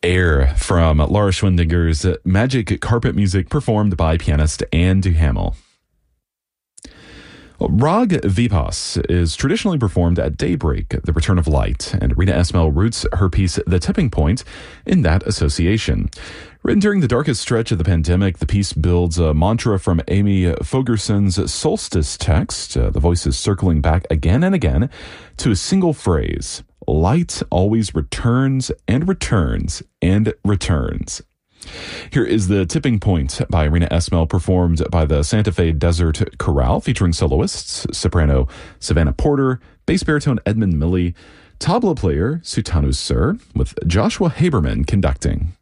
Air from Laura Schwindinger's Magic Carpet Music, performed by pianist Anne Duhamel. Rag Vipas is traditionally performed at daybreak, the return of light, and Rena Esmail roots her piece The Tipping Point in that association. Written during the darkest stretch of the pandemic, the piece builds a mantra from Amy Fogerson's Solstice text, the voices circling back again and again to a single phrase: light always returns and returns and returns. Here is The Tipping Point by Rena Esmail, performed by the Santa Fe Desert Chorale, featuring soloists, soprano Savannah Porter, bass baritone Edmund Milley, tabla player Sutanus Sir, with Joshua Haberman conducting.